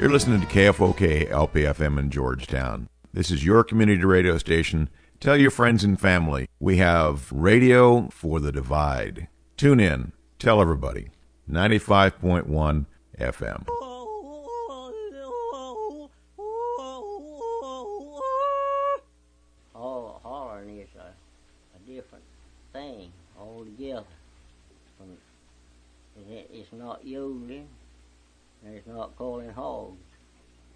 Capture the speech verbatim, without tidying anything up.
You're listening to K F O K L P F M in Georgetown. This is your community radio station. Tell your friends and family. We have radio for the divide. Tune in. Tell everybody. ninety-five point one F M. Oh, hollering is a, a different thing altogether. From, it, it's not yodeling, and it's not calling hogs.